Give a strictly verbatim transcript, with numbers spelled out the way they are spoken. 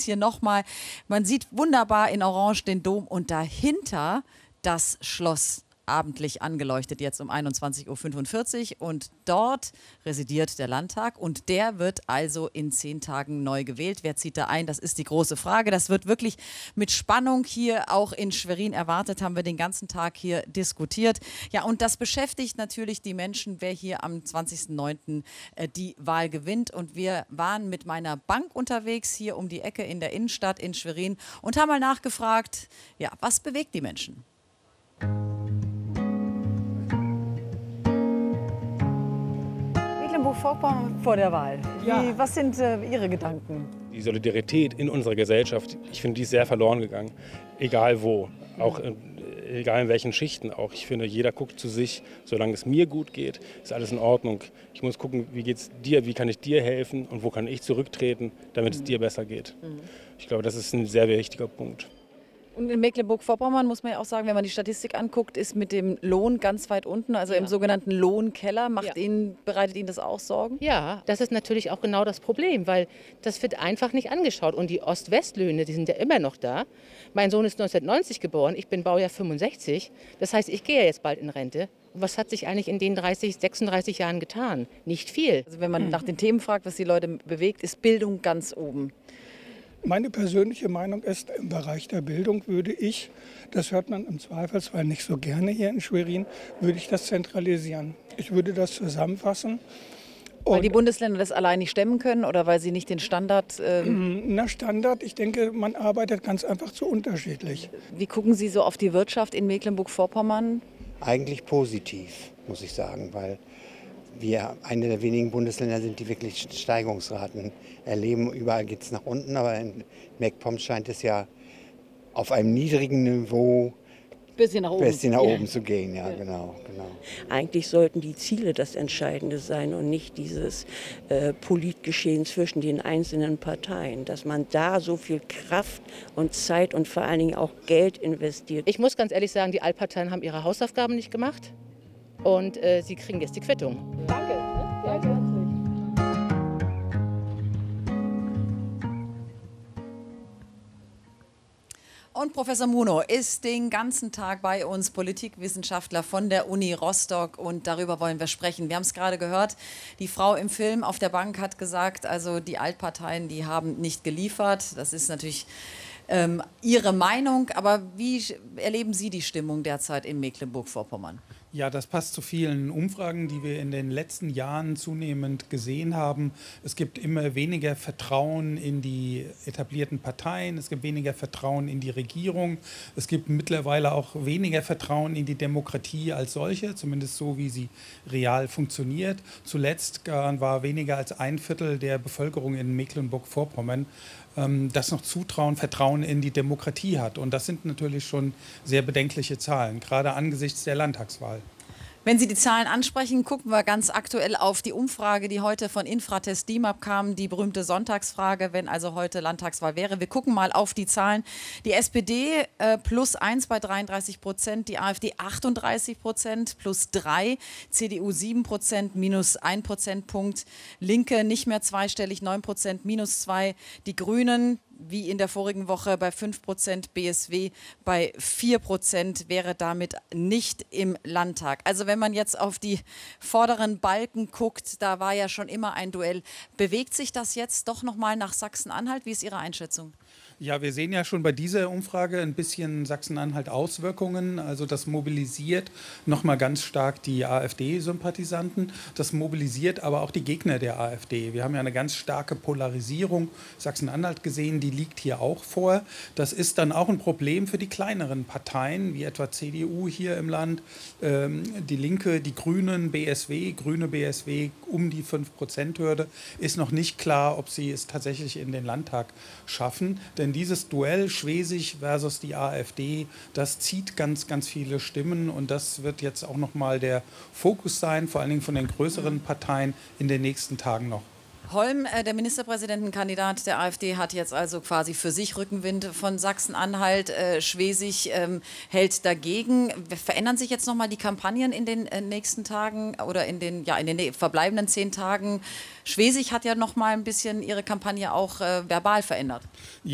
hier nochmal. Man sieht wunderbar in Orange den Dom und dahinter das Schloss. Abendlich angeleuchtet jetzt um einundzwanzig Uhr fünfundvierzig und dort residiert der Landtag und der wird also in zehn Tagen neu gewählt. Wer zieht da ein? Das ist die große Frage. Das wird wirklich mit Spannung hier auch in Schwerin erwartet, haben wir den ganzen Tag hier diskutiert. Ja, und das beschäftigt natürlich die Menschen, wer hier am zwanzigsten neunten die Wahl gewinnt. Und wir waren mit meiner Bank unterwegs hier um die Ecke in der Innenstadt in Schwerin und haben mal nachgefragt, ja, was bewegt die Menschen? Mecklenburg-Vorpommern vor der Wahl. Wie, Ja. Was sind äh, Ihre Gedanken? Die Solidarität in unserer Gesellschaft, ich finde, die ist sehr verloren gegangen. Egal wo, auch in, egal in welchen Schichten auch. Ich finde, jeder guckt zu sich. Solange es mir gut geht, ist alles in Ordnung. Ich muss gucken, wie geht es dir, wie kann ich dir helfen und wo kann ich zurücktreten, damit es dir besser geht. Ich glaube, das ist ein sehr wichtiger Punkt. Und in Mecklenburg-Vorpommern muss man ja auch sagen, wenn man die Statistik anguckt, ist mit dem Lohn ganz weit unten, also Ja. im sogenannten Lohnkeller. Macht Ja. Ihnen, bereitet Ihnen das auch Sorgen? Ja, das ist natürlich auch genau das Problem, weil das wird einfach nicht angeschaut. Und die Ost-West-Löhne, die sind ja immer noch da. Mein Sohn ist neunzehnhundertneunzig geboren, ich bin Baujahr fünfundsechzig. Das heißt, ich gehe ja jetzt bald in Rente. Und was hat sich eigentlich in den dreißig, sechsunddreißig Jahren getan? Nicht viel. Also wenn man nach den Themen fragt, was die Leute bewegt, ist Bildung ganz oben. Meine persönliche Meinung ist, im Bereich der Bildung würde ich, das hört man im Zweifelsfall nicht so gerne hier in Schwerin, würde ich das zentralisieren. Ich würde das zusammenfassen. Weil die Bundesländer das allein nicht stemmen können oder weil sie nicht den Standard... Ähm Na, Standard, ich denke, man arbeitet ganz einfach zu unterschiedlich. Wie gucken Sie so auf die Wirtschaft in Mecklenburg-Vorpommern? Eigentlich positiv, muss ich sagen, weil wir eine der wenigen Bundesländer sind, die wirklich Steigerungsraten erleben. Überall geht es nach unten, aber in MacPom scheint es ja auf einem niedrigen Niveau Bisschen nach oben. bisschen nach oben zu gehen. Ja, genau, genau. Eigentlich sollten die Ziele das Entscheidende sein und nicht dieses äh, Politgeschehen zwischen den einzelnen Parteien. Dass man da so viel Kraft und Zeit und vor allen Dingen auch Geld investiert. Ich muss ganz ehrlich sagen, die Altparteien haben ihre Hausaufgaben nicht gemacht. Und äh, sie kriegen jetzt die Quittung. Danke. Danke herzlich. Und Professor Muno ist den ganzen Tag bei uns, Politikwissenschaftler von der Uni Rostock. Und darüber wollen wir sprechen. Wir haben es gerade gehört, die Frau im Film auf der Bank hat gesagt, also die Altparteien, die haben nicht geliefert. Das ist natürlich ähm, Ihre Meinung. Aber wie erleben Sie die Stimmung derzeit in Mecklenburg-Vorpommern? Ja, das passt zu vielen Umfragen, die wir in den letzten Jahren zunehmend gesehen haben. Es gibt immer weniger Vertrauen in die etablierten Parteien, es gibt weniger Vertrauen in die Regierung, es gibt mittlerweile auch weniger Vertrauen in die Demokratie als solche, zumindest so, wie sie real funktioniert. Zuletzt war weniger als ein Viertel der Bevölkerung in Mecklenburg-Vorpommern das noch Zutrauen, Vertrauen in die Demokratie hat. Und das sind natürlich schon sehr bedenkliche Zahlen, gerade angesichts der Landtagswahl. Wenn Sie die Zahlen ansprechen, gucken wir ganz aktuell auf die Umfrage, die heute von Infratest D I M A P kam, die berühmte Sonntagsfrage, wenn also heute Landtagswahl wäre. Wir gucken mal auf die Zahlen. Die S P D äh, plus eins bei dreiunddreißig Prozent, die AfD achtunddreißig Prozent, plus drei, C D U sieben Prozent, minus ein Prozentpunkt, Linke nicht mehr zweistellig, neun Prozent, minus zwei, die Grünen wie in der vorigen Woche bei fünf Prozent, B S W bei vier Prozent, wäre damit nicht im Landtag. Also wenn man jetzt auf die vorderen Balken guckt, da war ja schon immer ein Duell. Bewegt sich das jetzt doch noch mal nach Sachsen-Anhalt? Wie ist Ihre Einschätzung? Ja, wir sehen ja schon bei dieser Umfrage ein bisschen Sachsen-Anhalt Auswirkungen. Also das mobilisiert nochmal ganz stark die AfD-Sympathisanten. Das mobilisiert aber auch die Gegner der AfD. Wir haben ja eine ganz starke Polarisierung Sachsen-Anhalt gesehen, die liegt hier auch vor. Das ist dann auch ein Problem für die kleineren Parteien, wie etwa C D U hier im Land, ähm, die Linke, die Grünen, B S W, Grüne B S W um die fünf Prozent Hürde. Ist noch nicht klar, ob sie es tatsächlich in den Landtag schaffen. Denn dieses Duell Schwesig versus die AfD, das zieht ganz, ganz viele Stimmen und das wird jetzt auch noch mal der Fokus sein, vor allen Dingen von den größeren Parteien in den nächsten Tagen noch. Holm, äh, der Ministerpräsidentenkandidat der AfD, hat jetzt also quasi für sich Rückenwind von Sachsen-Anhalt. Äh, Schwesig ähm, hält dagegen. Verändern sich jetzt noch mal die Kampagnen in den äh, nächsten Tagen oder in den, ja, in den verbleibenden zehn Tagen? Schwesig hat ja noch mal ein bisschen ihre Kampagne auch äh, verbal verändert. Ja.